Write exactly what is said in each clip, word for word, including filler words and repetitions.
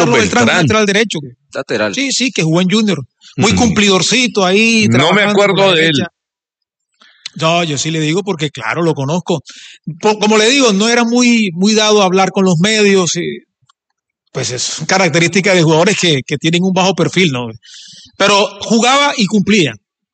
Carlos Beltrán, Beltrán lateral derecho. Lateral. Sí, sí, que jugó en Junior. Muy mm. cumplidorcito ahí. No me acuerdo de él. No, yo sí le digo porque, claro, lo conozco. Como le digo, no era muy, muy dado a hablar con los medios. Y, pues es característica de jugadores que, que tienen un bajo perfil, ¿no? Pero jugaba y cumplía.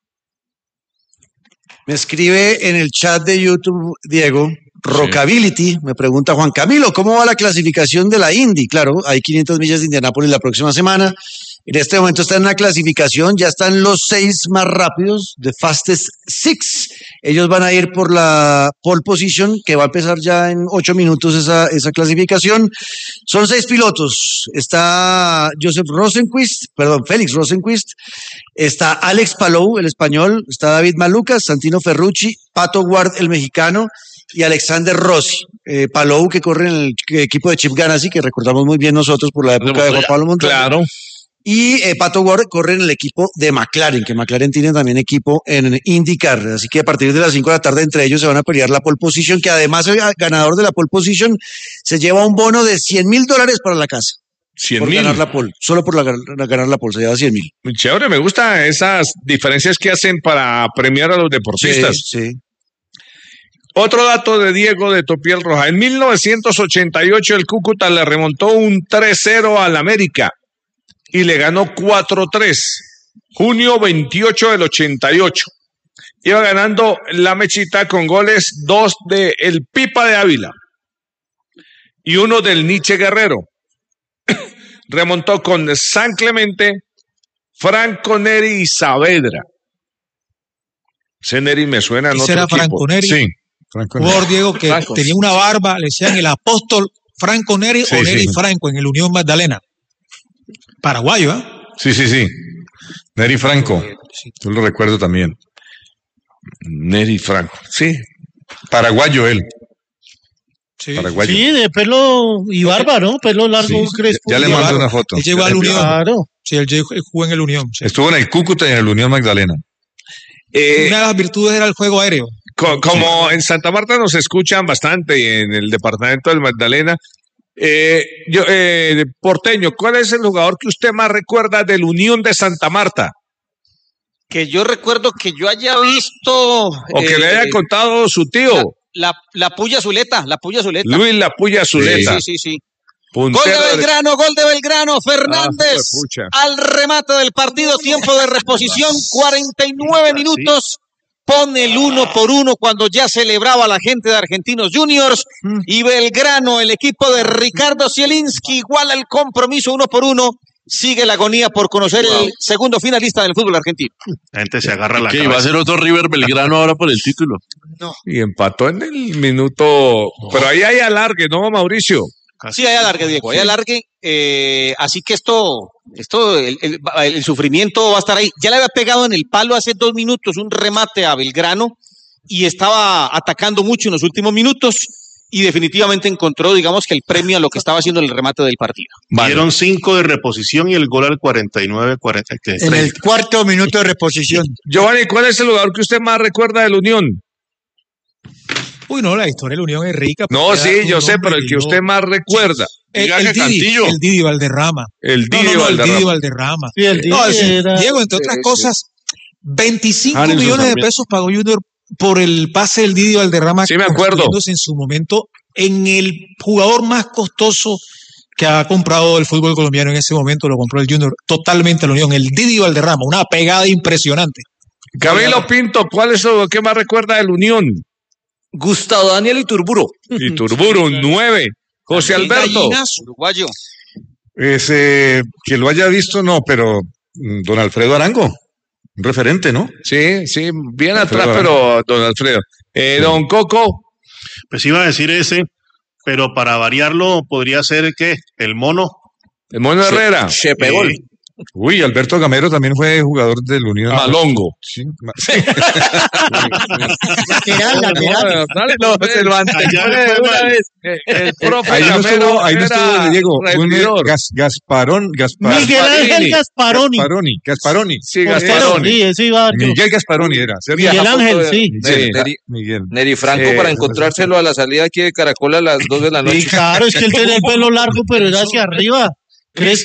Me escribe en el chat de YouTube, Diego, Rockability, sí. Me pregunta Juan Camilo, ¿cómo va la clasificación de la Indy? Claro, hay quinientas millas de Indianápolis la próxima semana. En este momento está en la clasificación, ya están los seis más rápidos, The Fastest Six. Ellos van a ir por la pole position, que va a empezar ya en ocho minutos esa, esa clasificación. Son seis pilotos. Está Joseph Rosenquist, perdón, Félix Rosenquist. Está Alex Palou, el español. Está David Malucas, Santino Ferrucci, Pato Ward, el mexicano, y Alexander Rossi. Eh, Palou, que corre en el equipo de Chip Ganassi, que recordamos muy bien nosotros por la época de Juan Pablo Montoya. Claro. Y eh, Pato Ward corre en el equipo de McLaren, que McLaren tiene también equipo en IndyCar. Así que a partir de las cinco de la tarde entre ellos se van a pelear la pole position, que además el ganador de la pole position se lleva un bono de cien mil dólares para la casa. cien mil. Por ganar la pole, solo por la, la, ganar la pole, se lleva cien mil. Muy chévere, me gustan esas diferencias que hacen para premiar a los deportistas. Sí, sí. Otro dato de Diego de Topiel Roja. En mil novecientos ochenta y ocho el Cúcuta le remontó un tres cero al América y le ganó cuatro tres. Junio veintiocho del ochenta y ocho. Iba ganando la Mechita con goles, dos de el Pipa de Ávila y uno del Nietzsche Guerrero. Remontó con San Clemente, Franco Neri y Saavedra. Ese Neri me suena en otro era equipo. Franco Neri. Sí. Jugador, Diego, que Franco. Tenía una barba, le decían el apóstol Franco Neri sí, o Neri sí. Franco en el Unión Magdalena. Paraguayo, ¿eh? Sí, sí, sí. Neri Franco. Sí. Yo lo recuerdo también. Neri Franco. Sí. Paraguayo él. Sí, Paraguayo. Sí, de pelo y barba, ¿no? Pelo largo, sí. Crespo. Ya le mando una foto. Él llegó al Unión. Claro. Sí, él jugó en el Unión. Sí. Estuvo en el Cúcuta y en el Unión Magdalena. Eh, una de las virtudes era el juego aéreo. Co- como en Santa Marta nos escuchan bastante y en el departamento del Magdalena. Eh, yo, eh, Porteño, ¿cuál es el jugador que usted más recuerda del Unión de Santa Marta? Que yo recuerdo que yo haya visto... O que eh, le haya eh, contado su tío. La, la, la Puya Zuleta, la Puya Zuleta. Luis La Puya Zuleta. Sí, sí, sí. sí. Puntero gol de Belgrano, de... gol de Belgrano, Fernández ah, al remate del partido, tiempo de reposición, cuarenta y nueve minutos. Pone el uno por uno cuando ya celebraba la gente de Argentinos Juniors y Belgrano, el equipo de Ricardo Zielinski, iguala el compromiso uno por uno. Sigue la agonía por conocer wow. el segundo finalista del fútbol argentino. La gente se agarra la ¿Qué? cabeza. ¿Va a ser otro River Belgrano ahora por el título? No. Y empató en el minuto, pero ahí hay alargue, ¿no, Mauricio? Sí, hay alargue, Diego, hay alargue. Eh, así que esto, esto el, el, el sufrimiento va a estar ahí. Ya le había pegado en el palo hace dos minutos un remate a Belgrano y estaba atacando mucho en los últimos minutos y definitivamente encontró, digamos, que el premio a lo que estaba haciendo el remate del partido. Vale. Dieron cinco de reposición y el gol al cuarenta y nueve, cuarenta y tres. En el cuarto minuto de reposición. Giovanni, ¿cuál es el jugador que usted más recuerda de la Unión? Uy, no, la historia de la Unión es rica. No, sí, yo sé, pero el que usted más recuerda. El, el, Didi, el Didi Valderrama. El Didi no, no, no, Valderrama. El Didi Valderrama. Sí, el Didi no, el, era... Diego, entre otras sí, cosas, veinticinco ah, millones también. de pesos pagó Junior por el pase del Didi Valderrama. Sí, me acuerdo. En su momento en el jugador más costoso que ha comprado el fútbol colombiano en ese momento, lo compró el Junior totalmente a la Unión, el Didi Valderrama, una pegada impresionante. Camilo Pinto, ¿cuál es lo que más recuerda de la Unión? Gustavo Daniel Iturburu. Iturburu, nueve. José Alberto. Uruguayo. Ese, que lo haya visto, no, pero don Alfredo Arango, un referente, ¿no? Sí, sí, bien Alfredo atrás, Arango. Pero don Alfredo. Eh, don sí. Coco. Pues iba a decir ese, pero para variarlo podría ser, ¿qué? El Mono. El Mono Herrera. Chepegol. Eh, Uy, Alberto Gamero también fue jugador del Unión. Malongo. Sí. Lateral, lateral. No, se lo anterior una vez. El profe ahí no estuvo, ahí no estuvo Diego. Un Gas, Gasparón, Gaspar, Miguel Ángel Gasparoni. Gasparoni. Gasparoni. Sí, Gasparoni. Sí, eso iba. Miguel Gasparoni era. Miguel Ángel, sí. Neri, Neri, Miguel. Neri Franco eh, para encontrárselo a la salida aquí de Caracol a las dos de la noche. Sí, claro, es que él tenía el pelo largo, pero era hacia arriba. ¿Crees